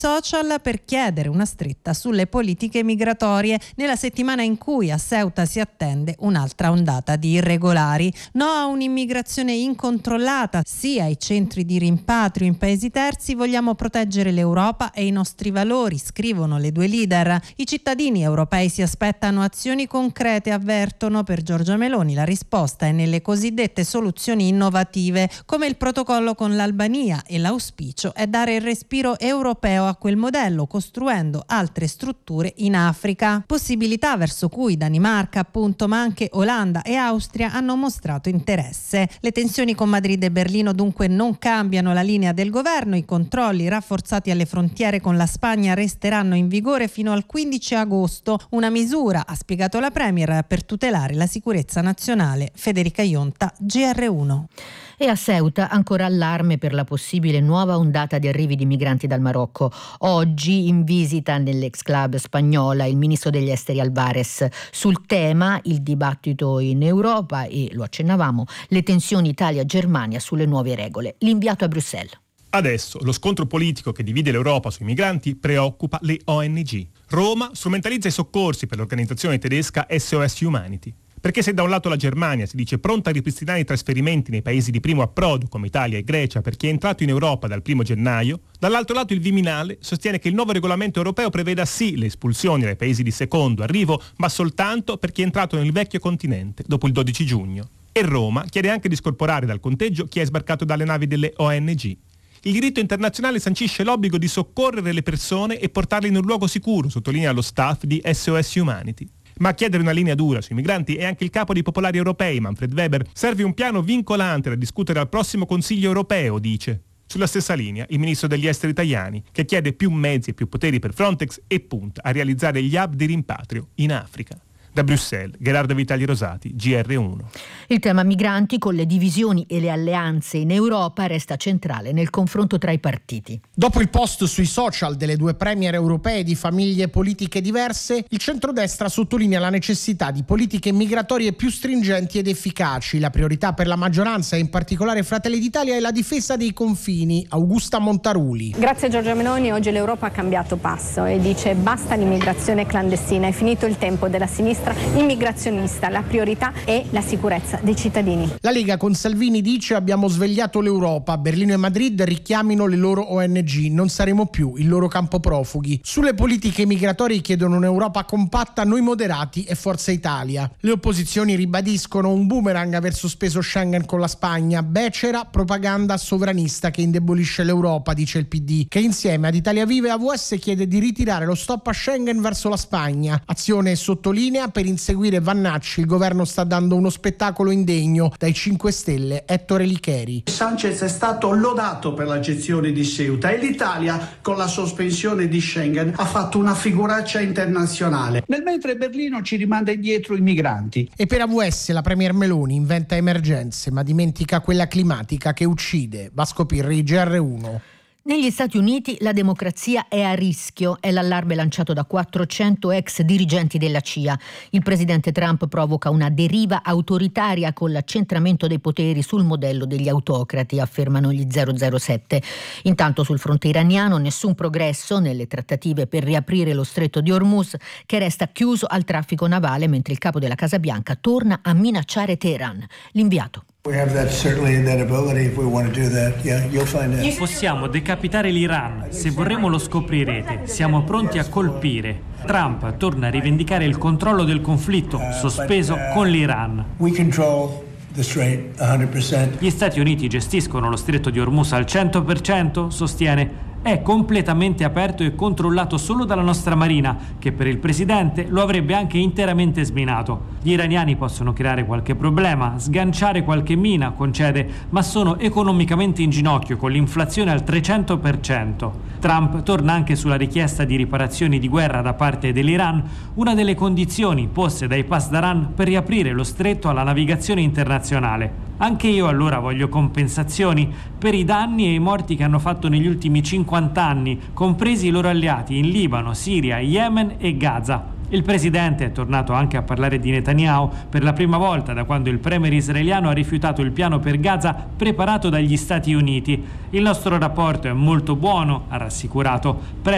social per chiedere una stretta sulle politiche migratorie nella settimana in cui a Ceuta si attende un'altra ondata di irregolari. No a un'immigrazione incontrollata, sì ai centri di rimpatrio in paesi terzi, vogliamo proteggere l'Europa e i nostri valori, scrivono le due leader. I cittadini europei si aspettano azioni concrete, avvertono. Per Giorgia Meloni la risposta è nelle cosiddette soluzioni innovative, come il protocollo con l'Albania, e l'auspicio è dare il respiro europeo a quel modello, costruendo altre strutture in Africa. Possibilità verso cui Danimarca, appunto, ma anche Olanda e Austria hanno mostrato interesse. Le tensioni con Madrid e Berlino dunque non cambiano la linea del governo. I controlli rafforzati alle frontiere con la Spagna resteranno in vigore fino al 15 agosto. Una misura, ha spiegato la Premier, per tutelare la sicurezza nazionale. Federica Ionta, GR1. E a Ceuta ancora allarme per la possibile nuova ondata di arrivi di migranti dal Marocco. Oggi in visita nell'ex club spagnola il ministro degli esteri Alvarez. Sul tema il dibattito in Europa e, lo accennavamo, le tensioni Italia-Germania sulle nuove regole. L'inviato a Bruxelles. Adesso lo scontro politico che divide l'Europa sui migranti preoccupa le ONG. Roma strumentalizza i soccorsi per l'organizzazione tedesca SOS Humanity. Perché se da un lato la Germania si dice pronta a ripristinare i trasferimenti nei paesi di primo approdo come Italia e Grecia per chi è entrato in Europa dal 1 gennaio, dall'altro lato il Viminale sostiene che il nuovo regolamento europeo preveda sì le espulsioni dai paesi di secondo arrivo, ma soltanto per chi è entrato nel vecchio continente dopo il 12 giugno. E Roma chiede anche di scorporare dal conteggio chi è sbarcato dalle navi delle ONG. Il diritto internazionale sancisce l'obbligo di soccorrere le persone e portarle in un luogo sicuro, sottolinea lo staff di SOS Humanity. Ma a chiedere una linea dura sui migranti è anche il capo dei Popolari Europei, Manfred Weber. Serve un piano vincolante da discutere al prossimo Consiglio Europeo, dice. Sulla stessa linea il ministro degli esteri Tajani, che chiede più mezzi e più poteri per Frontex e punta a realizzare gli hub di rimpatrio in Africa. Da Bruxelles, Gerardo Vitali Rosati, GR1. Il tema migranti con le divisioni e le alleanze in Europa resta centrale nel confronto tra i partiti. Dopo il post sui social delle due premier europee di famiglie politiche diverse, il centrodestra sottolinea la necessità di politiche migratorie più stringenti ed efficaci. La priorità per la maggioranza e in particolare Fratelli d'Italia è la difesa dei confini. Augusta Montaruli. Grazie a Giorgia Meloni oggi l'Europa ha cambiato passo e dice basta l'immigrazione clandestina, è finito il tempo della sinistra immigrazionista, la priorità è la sicurezza dei cittadini. La Lega con Salvini dice abbiamo svegliato l'Europa, Berlino e Madrid richiamino le loro ONG, non saremo più il loro campo profughi. Sulle politiche migratorie chiedono un'Europa compatta, noi moderati e Forza Italia. Le opposizioni ribadiscono un boomerang aver sospeso Schengen con la Spagna, becera propaganda sovranista che indebolisce l'Europa, dice il PD, che insieme ad Italia Viva e AVS chiede di ritirare lo stop a Schengen verso la Spagna. Azione sottolinea per inseguire Vannacci, il governo sta dando uno spettacolo indegno. Dai 5 Stelle, Ettore Licheri. Sanchez è stato lodato per la gestione di Ceuta e l'Italia con la sospensione di Schengen ha fatto una figuraccia internazionale. Nel mentre Berlino ci rimanda indietro i migranti. E per AVS la premier Meloni inventa emergenze ma dimentica quella climatica che uccide. Vasco Pirri, GR1. Negli Stati Uniti la democrazia è a rischio, è l'allarme lanciato da 400 ex dirigenti della CIA. Il presidente Trump provoca una deriva autoritaria con l'accentramento dei poteri sul modello degli autocrati, affermano gli 007. Intanto sul fronte iraniano nessun progresso nelle trattative per riaprire lo stretto di Hormuz, che resta chiuso al traffico navale, mentre il capo della Casa Bianca torna a minacciare Teheran. L'inviato. Possiamo decapitare l'Iran, se vorremo lo scoprirete, siamo pronti a colpire. Trump torna a rivendicare il controllo del conflitto sospeso con l'Iran. Gli Stati Uniti gestiscono lo stretto di Hormuz al 100%, sostiene. È completamente aperto e controllato solo dalla nostra marina, che per il presidente lo avrebbe anche interamente sminato. Gli iraniani possono creare qualche problema, sganciare qualche mina, concede, ma sono economicamente in ginocchio con l'inflazione al 300%. Trump torna anche sulla richiesta di riparazioni di guerra da parte dell'Iran, una delle condizioni poste dai Pasdaran per riaprire lo stretto alla navigazione internazionale. Anche io allora voglio compensazioni per i danni e i morti che hanno fatto negli ultimi 50 anni, compresi i loro alleati in Libano, Siria, Yemen e Gaza. Il presidente è tornato anche a parlare di Netanyahu per la prima volta da quando il premier israeliano ha rifiutato il piano per Gaza preparato dagli Stati Uniti. Il nostro rapporto è molto buono, ha rassicurato.